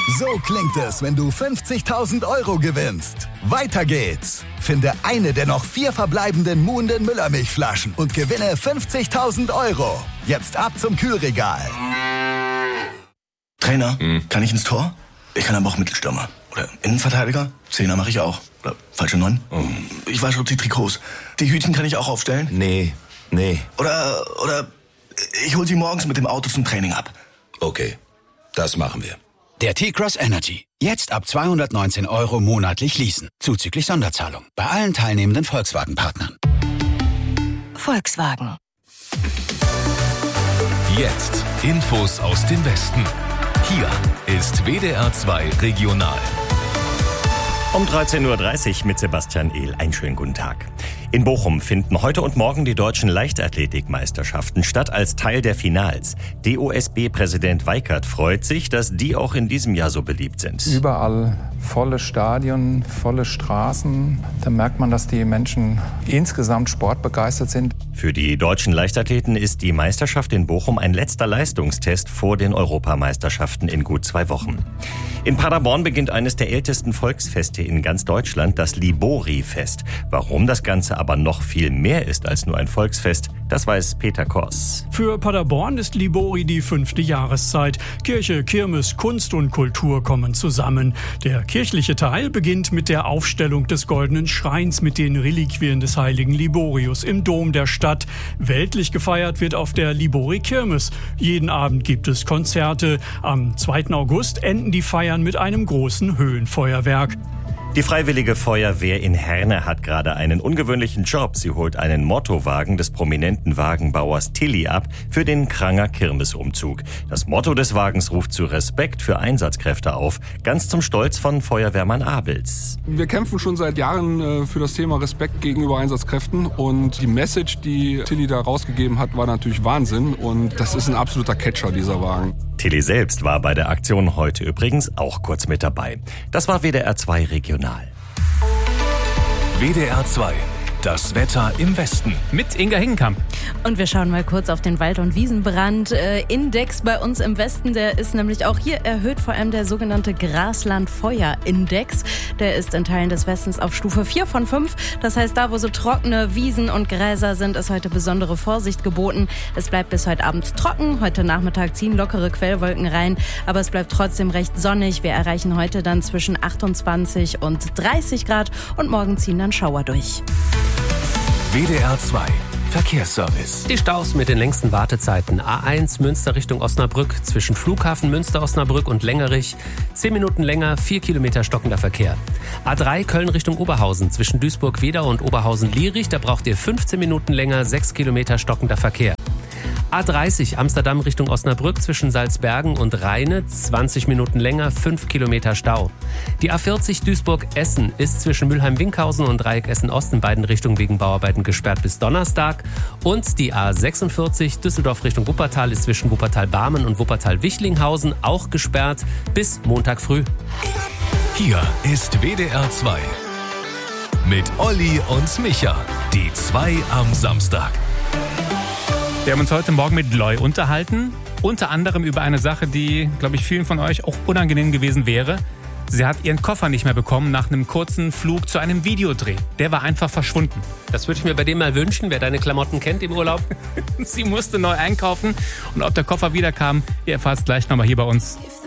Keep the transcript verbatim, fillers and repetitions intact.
So klingt es, wenn du fünfzigtausend Euro gewinnst. Weiter geht's. Finde eine der noch vier verbleibenden Muhnden Müllermilchflaschen und gewinne fünfzigtausend Euro. Jetzt ab zum Kühlregal. Trainer, hm. kann ich ins Tor? Ich kann aber auch Mittelstürmer. Oder Innenverteidiger? Zehner mache ich auch. Oder falsche Neun? Oh. Ich wasche die Trikots. Die Hütchen kann ich auch aufstellen? Nee, nee. Oder, oder ich hol sie morgens mit dem Auto zum Training ab. Okay, das machen wir. Der T-Cross Energy. Jetzt ab zweihundertneunzehn Euro monatlich leasen. Zuzüglich Sonderzahlung. Bei allen teilnehmenden Volkswagen-Partnern. Volkswagen. Jetzt Infos aus dem Westen. Hier ist W D R zwei Regional. Um dreizehn Uhr dreißig mit Sebastian Ehl. Einen schönen guten Tag. In Bochum finden heute und morgen die deutschen Leichtathletikmeisterschaften statt als Teil der Finals. D O S B-Präsident Weikert freut sich, dass die auch in diesem Jahr so beliebt sind. Überall volle Stadien, volle Straßen. Da merkt man, dass die Menschen insgesamt sportbegeistert sind. Für die deutschen Leichtathleten ist die Meisterschaft in Bochum ein letzter Leistungstest vor den Europameisterschaften in gut zwei Wochen. In Paderborn beginnt eines der ältesten Volksfeste in ganz Deutschland, das Libori-Fest. Warum das Ganze aber noch viel mehr ist als nur ein Volksfest, das weiß Peter Kors. Für Paderborn ist Libori die fünfte Jahreszeit. Kirche, Kirmes, Kunst und Kultur kommen zusammen. Der kirchliche Teil beginnt mit der Aufstellung des Goldenen Schreins mit den Reliquien des heiligen Liborius im Dom der Stadt. Weltlich gefeiert wird auf der Libori-Kirmes. Jeden Abend gibt es Konzerte. Am zweiten August enden die Feiern mit einem großen Höhenfeuerwerk. Die Freiwillige Feuerwehr in Herne hat gerade einen ungewöhnlichen Job. Sie holt einen Mottowagen des prominenten Wagenbauers Tilly ab für den Kranger Kirmesumzug. Das Motto des Wagens ruft zu Respekt für Einsatzkräfte auf, ganz zum Stolz von Feuerwehrmann Abels. Wir kämpfen schon seit Jahren äh, für das Thema Respekt gegenüber Einsatzkräften und die Message, die Tilly da rausgegeben hat, war natürlich Wahnsinn und das ist ein absoluter Catcher, dieser Wagen. Tilly selbst war bei der Aktion heute übrigens auch kurz mit dabei. Das war W D R zwei Regional. W D R zwei. Das Wetter im Westen. Mit Inga Hingenkamp. Und wir schauen mal kurz auf den Wald- und Wiesenbrand. Äh, Index bei uns im Westen, der ist nämlich auch hier erhöht, vor allem der sogenannte Graslandfeuerindex. Der ist in Teilen des Westens auf Stufe vier von fünf. Das heißt, da wo so trockene Wiesen und Gräser sind, ist heute besondere Vorsicht geboten. Es bleibt bis heute Abend trocken. Heute Nachmittag ziehen lockere Quellwolken rein, aber es bleibt trotzdem recht sonnig. Wir erreichen heute dann zwischen achtundzwanzig und dreißig Grad und morgen ziehen dann Schauer durch. W D R zwei Verkehrsservice. Die Staus mit den längsten Wartezeiten. A eins Münster Richtung Osnabrück zwischen Flughafen Münster-Osnabrück und Lengerich. Zehn Minuten länger, vier Kilometer stockender Verkehr. A drei Köln Richtung Oberhausen zwischen Duisburg-Wedau und Oberhausen-Lierich. Da braucht ihr fünfzehn Minuten länger, sechs Kilometer stockender Verkehr. A dreißig Amsterdam Richtung Osnabrück zwischen Salzbergen und Rheine, zwanzig Minuten länger, fünf Kilometer Stau. Die A vierzig Duisburg-Essen ist zwischen Mülheim-Winkhausen und Dreieck Essen-Ost in beiden Richtungen wegen Bauarbeiten gesperrt bis Donnerstag. Und die A sechsundvierzig Düsseldorf Richtung Wuppertal ist zwischen Wuppertal-Barmen und Wuppertal-Wichlinghausen auch gesperrt bis Montag früh. Hier ist W D R zwei mit Olli und Micha, die zwei am Samstag. Wir haben uns heute Morgen mit Loy unterhalten, unter anderem über eine Sache, die, glaube ich, vielen von euch auch unangenehm gewesen wäre. Sie hat ihren Koffer nicht mehr bekommen nach einem kurzen Flug zu einem Videodreh. Der war einfach verschwunden. Das würde ich mir bei dem mal wünschen, wer deine Klamotten kennt im Urlaub. Sie musste neu einkaufen und ob der Koffer wiederkam, ihr erfahrt es gleich nochmal hier bei uns.